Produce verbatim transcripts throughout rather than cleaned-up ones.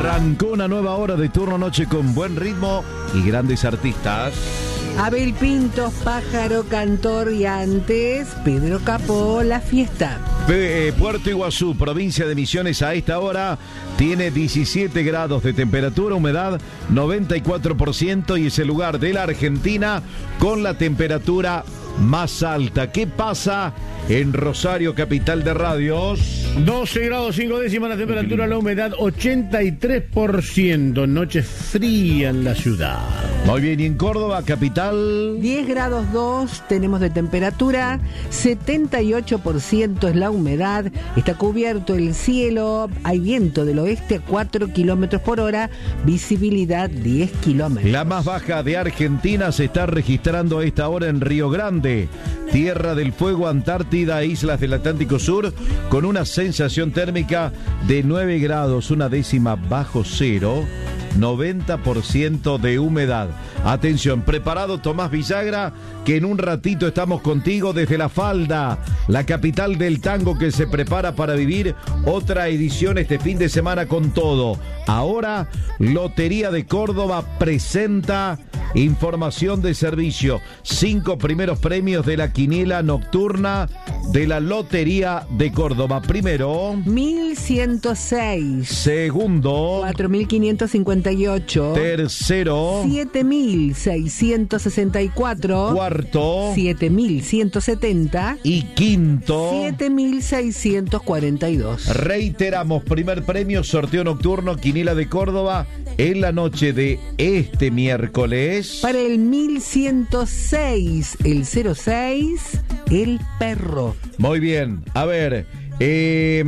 Arrancó una nueva hora de turno noche con buen ritmo y grandes artistas. Abel Pintos, Pájaro, Cantor y antes Pedro Capó, La Fiesta. Eh, Puerto Iguazú, provincia de Misiones, a esta hora tiene diecisiete grados de temperatura, humedad noventa y cuatro por ciento y es el lugar de la Argentina con la temperatura más alta. ¿Qué pasa en Rosario, capital de radios? doce grados cinco décimas la temperatura, la humedad ochenta y tres por ciento, noche fría en la ciudad. Muy bien, y en Córdoba, capital... diez grados dos tenemos de temperatura, setenta y ocho por ciento es la humedad, está cubierto el cielo, hay viento del oeste a cuatro kilómetros por hora, visibilidad diez kilómetros. La más baja de Argentina se está registrando a esta hora en Río Grande, Tierra del Fuego, Antártida e Islas del Atlántico Sur, con una sensación térmica de nueve grados, una décima bajo cero, noventa por ciento de humedad. Atención, preparado Tomás Villagra, que en un ratito estamos contigo desde La Falda, la capital del tango, que se prepara para vivir otra edición este fin de semana con todo. Ahora, Lotería de Córdoba presenta información de servicio. Cinco primeros premios de la quiniela nocturna de la Lotería de Córdoba. Primero, mil ciento seis. Segundo, cuatro mil quinientos cincuenta y ocho. Tercero, siete mil seiscientos sesenta y cuatro. Cuarto, siete mil ciento setenta. Y quinto, siete mil seiscientos cuarenta y dos. Reiteramos, primer premio, sorteo nocturno, quiniela de Córdoba, en la noche de este miércoles. Para el mil ciento seis, el cero seis, el perro. Muy bien, a ver, eh,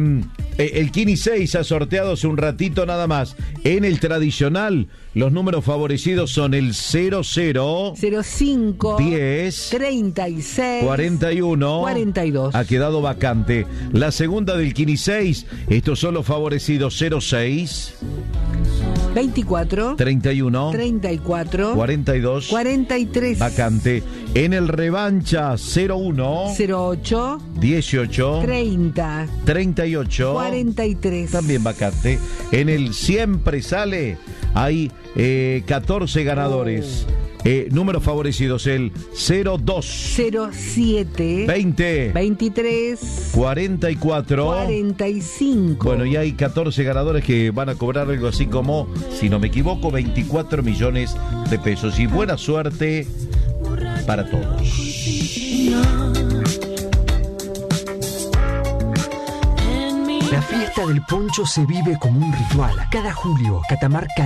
el Kini seis ha sorteado hace un ratito nada más. En el tradicional, los números favorecidos son el cero cero, cero cinco, diez, treinta y seis, cuarenta y uno, cuarenta y dos. Ha quedado vacante. La segunda del Kini seis, estos son los favorecidos cero seis, veinticuatro, treinta y uno, treinta y cuatro, cuarenta y dos, cuarenta y tres. Vacante. En el revancha cero uno, cero ocho, dieciocho, treinta, treinta y ocho, cuarenta y tres. También vacante. En el siempre sale, hay eh, catorce ganadores. Oh. Eh, números favorecidos, el cero dos, cero siete, veinte, veintitrés, cuarenta y cuatro, cuarenta y cinco. Bueno, y hay catorce ganadores que van a cobrar algo así como, si no me equivoco, veinticuatro millones de pesos. Y buena suerte para todos. La fiesta del poncho se vive como un ritual. Cada julio, Catamarca